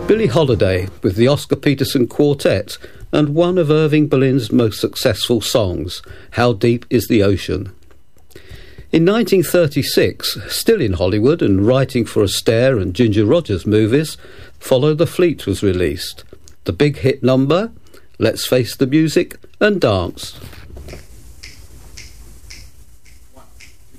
Billie Holiday with the Oscar Peterson Quartet and one of Irving Berlin's most successful songs, How Deep Is the Ocean? In 1936, still in Hollywood and writing for Astaire and Ginger Rogers movies, Follow the Fleet was released. The big hit number, Let's Face the Music and Dance.